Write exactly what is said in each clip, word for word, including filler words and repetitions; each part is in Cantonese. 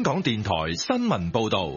香港電台新聞報道。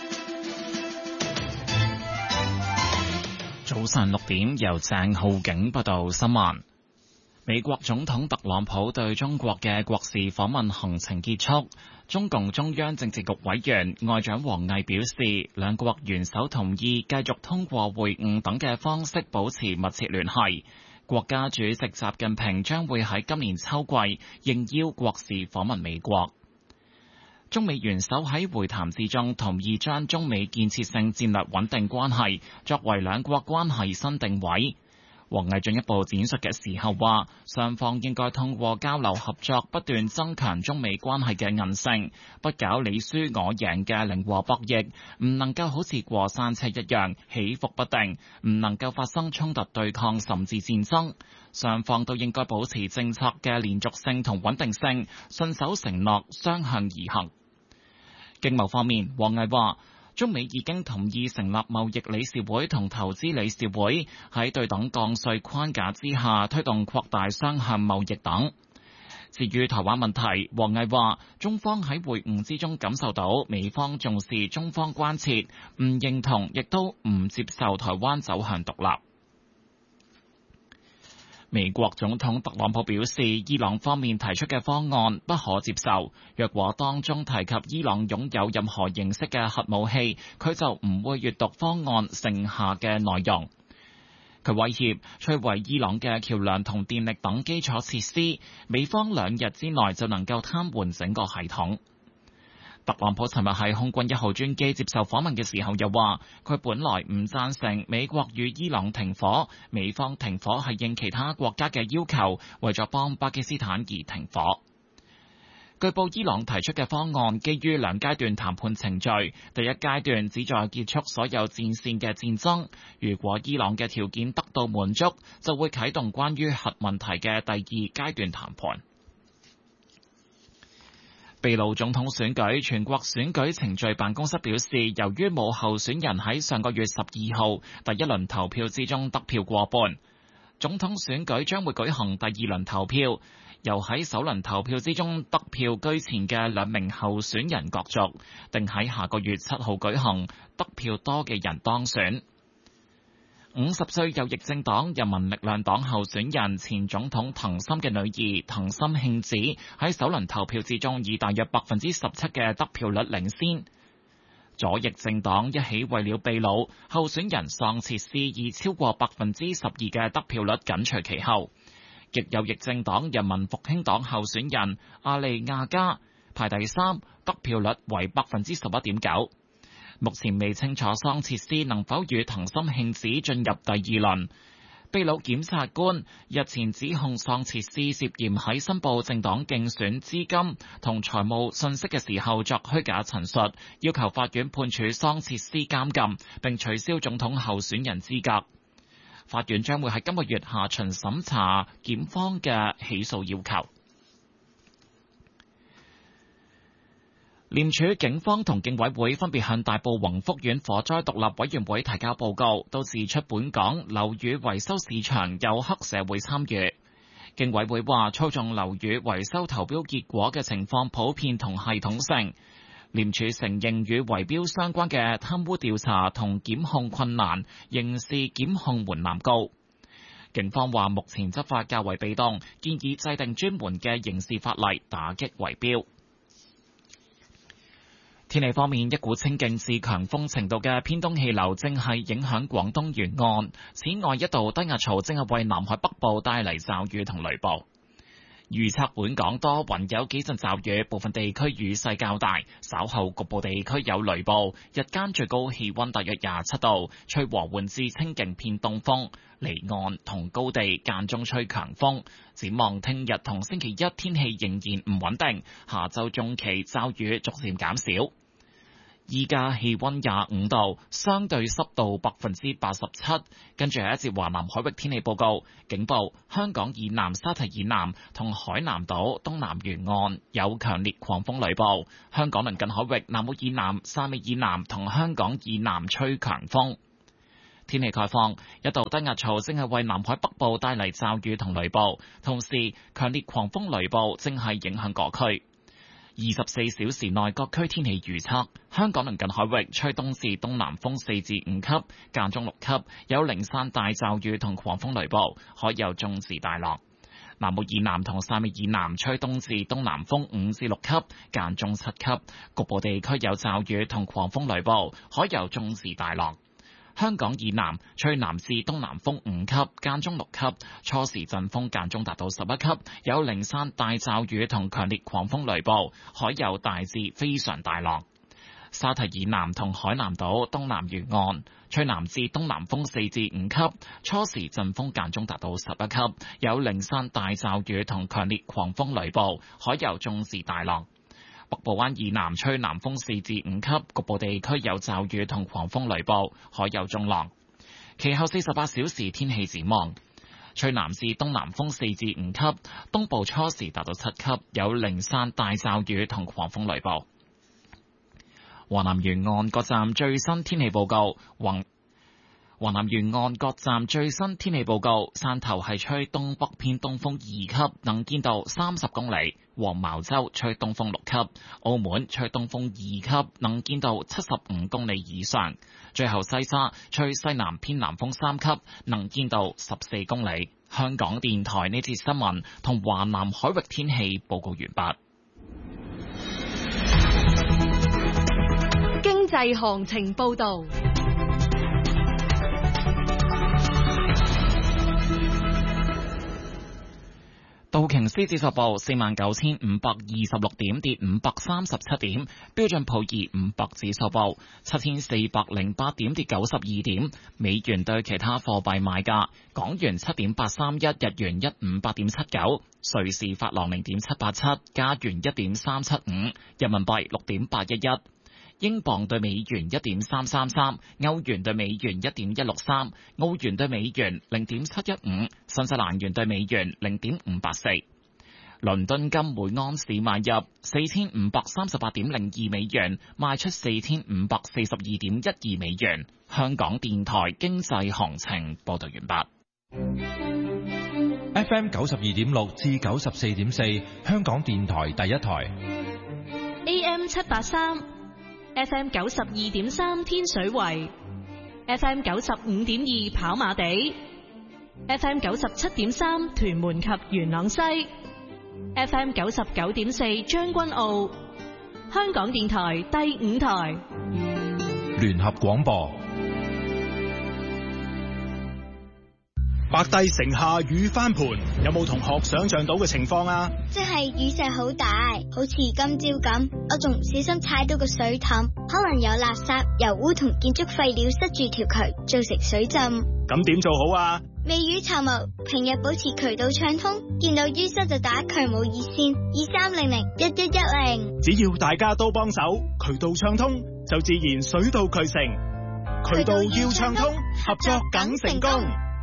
早上六點，由鄭浩景報道新聞。美國總統特朗普對中國嘅國事訪問行程結束，中共中央政治局委員外長王毅表示，兩國元首同意繼續通過會晤等嘅方式保持密切聯繫。國家主席習近平將會喺今年秋季應邀國事訪問美國。中美元首喺會談之中同意將中美建設性戰略穩定關係作為兩國關係新定位。王毅進一步展述嘅時候話，雙方應該通過交流合作，不斷增強中美關係嘅韌性，不搞你輸我贏嘅零和博弈，唔能夠好似過山車一樣起伏不定，唔能夠發生衝突對抗甚至戰爭。雙方都應該保持政策嘅連續性同穩定性，信守承諾，雙向而行。經貿方面，王毅話，中美已經同意成立貿易理事會同投資理事會，喺對等降稅框架之下推動擴大雙向貿易等。至於台灣問題，王毅話，中方喺會晤之中感受到美方重視中方關切，唔認同亦都唔接受台灣走向獨立。美國總統特朗普表示，伊朗方面提出嘅方案不可接受。若果當中提及伊朗擁有任何形式嘅核武器，佢就唔會閱讀方案剩下嘅內容。佢威脅摧毀伊朗嘅橋樑同電力等基礎設施，美方兩日之內就能夠癱瘓整個系統。特朗普尋日喺空軍一號專機接受訪問嘅時候又話，佢本來唔贊成美國與伊朗停火，美方停火係應其他國家嘅要求，為咗幫巴基斯坦而停火。據報伊朗提出嘅方案基於兩階段談判程序，第一階段旨在結束所有戰線嘅戰爭，如果伊朗嘅條件得到滿足，就會啟動關於核問題嘅第二階段談判。秘魯總統選舉，全國選舉程序辦公室表示，由於冇候選人喺上個月十二號第一輪投票之中得票過半，總統選舉將會舉行第二輪投票，由喺首輪投票之中得票居前嘅兩名候選人角逐，定喺下個月七號舉行，得票多嘅人當選。五十歲右翼政黨人民力量黨候選人前總統藤森嘅女兒藤森慶子喺首輪投票之中以大約百分之十七嘅得票率領先。左翼政黨一起為了秘魯候選人桑切斯以超過百分之十二嘅得票率緊隨其後。極右翼政黨人民復興黨候選人阿利亞加排第三，得票率為百分之十一點九。目前未清楚桑切斯能否與藤森慶子進入第二輪。秘魯檢察官日前指控桑切斯涉嫌喺申報政黨競選資金同財務信息嘅時候作虛假陳述，要求法院判處桑切斯監禁並取消總統候選人資格。法院將會喺今個月下旬審查檢方嘅起訴要求。廉署、警方同競委會分別向大埔宏福苑火災獨立委員會提交報告，都指出本港樓宇維修市場有黑社會參與。競委會話，操縱樓宇維修投標結果嘅情況普遍同系統性。廉署承認與圍標相關嘅貪污調查同檢控困難，刑事檢控門檻高。警方話，目前執法較為被動，建議制定專門嘅刑事法例打擊圍標。天氣方面，一股清勁至強風程度嘅偏東氣流正係影響廣東沿岸。此外，一道低壓槽正係為南海北部帶嚟驟雨同雷暴。預測本港多雲，有幾陣驟雨，部分地區雨勢較大，稍後局部地區有雷暴。日間最高氣溫大約廿七度，吹和緩至清勁偏東風，離岸同高地間中吹強風。展望聽日同星期一天氣仍然唔穩定，下週中期驟雨逐漸減少。依家氣溫廿五度，相對濕度百分之八十七。跟住係一節華南海域天氣報告，警報：香港以南、沙堤以南同海南島東南沿岸有強烈狂風雷暴。香港鄰近海域南澳以南、汕尾以南同香港以南吹強風。天氣概況：一道低壓槽正係為南海北部帶嚟驟雨同雷暴，同時強烈狂風雷暴正係影響各區。 二十四小時內各區天氣預測：香港鄰近海域吹東至東南風四至五級，間中六級，有零散大驟雨同狂風雷暴，海有中至大浪。南澳以南同汕尾以南吹東至東南風五至六級，間中七級，局部地區有驟雨同狂風雷暴，海有中至大浪。香港以南吹南至東南風五級，間中六級，初時陣風間中達到十一級，有零散大驟雨同強烈狂風雷暴，海有大至非常大浪。沙堤以南同海南島東南沿岸吹南至東南風四至五級，初時陣風間中達到十一級，有零散大驟雨同強烈狂風雷暴，海有中至大浪。北部灣以南吹南風四至五級，局部地區有驟雨同狂風雷暴，海有中浪。其後四十八小時天氣展望：吹南至東南風四至五級，東部初時達到七級，有零散大驟雨同狂風雷暴。華南沿岸各站最新天氣報告：橫華南沿岸各站最新天氣報告，汕頭係吹東北偏東風二級，能見度三十公里；黃茅洲吹東風六級；澳門吹東風二級，能見度七十五公里以上。最後西沙吹西南偏南風三級，能見度十四公里。香港電台呢節新聞同華南海域天氣報告完畢。 經濟行情報導。 道瓊斯指數報四萬九千五百二十六點，跌五百三十七點。標準普爾五百指數報七千四百零八點，跌九十二點。美元對其他貨幣買價：港元七點八三一，日元一五八點七九，瑞士法郎零點七八七，加元一點三七五，人民幣六點八一一。英鎊對美元一點三三三，歐元對美元一點一六三，澳元對美元零點七一五，新西蘭元對美元零點五八四。倫敦金每安士買入四千五百三十八點零二美元，賣出四千五百四十二點一二美元。香港電台經濟行情報道完畢。F M 九十二點六至九十四點四，香港電台第一台。 A M 七八三。F M 九十二點三天水圍 ，F M 九十五點二跑馬地 ，F M 九十七點三屯門及元朗西 ，F M 九十九點四將軍澳，香港電台第五台聯合廣播。 白帝城下雨翻盤，有冇同學想象到嘅情況啊？ 即係雨勢好大，好似今朝咁，我仲唔小心踩到個水凼，可能有垃圾、油污同建築廢料塞住條渠，造成水浸。 咁點做好啊？ 未雨綢繆，平日保持渠道暢通，見到淤塞就打渠務熱線二三零零一一一零。 只要大家都幫手，渠道暢通，就自然水到渠成。渠道要暢通，合作梗成功。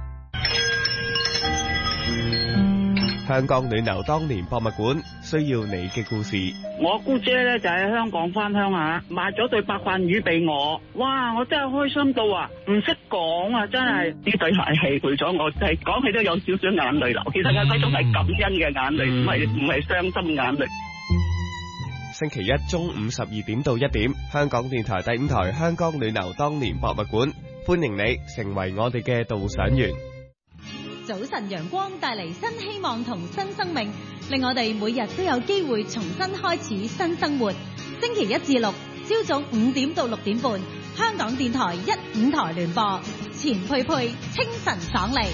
香港暖流當年博物館需要你嘅故事。 我姑姐咧就喺香港翻鄉下，買咗對白飯魚俾我。哇！我真係開心到啊，唔識講啊，真係呢對鞋係陪咗我，係講起都有少少眼淚流。其實係嗰種係感恩嘅眼淚，唔係唔係傷心眼淚。 星期一中午十二點到一點，香港電台第五台《香港暖流當年博物館》，歡迎你成為我哋嘅導賞員。 早晨陽光帶嚟新希望同新生命，令我哋每日都有機會重新開始新生活。星期一至六朝早五點到六點半，香港電台一五台聯播，錢佩佩清晨爽利。